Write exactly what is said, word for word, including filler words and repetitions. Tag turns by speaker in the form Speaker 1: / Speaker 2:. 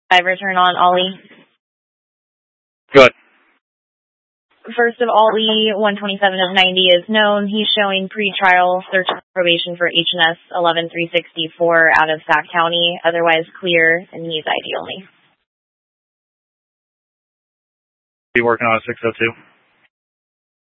Speaker 1: I return on Ollie.
Speaker 2: Good.
Speaker 1: First of Ollie, one twenty-seven of ninety is known. He's showing pre-trial search and probation for H and S eleven three sixty-four out of Sac County. Otherwise clear and needs I D only.
Speaker 2: Be working on a six oh two.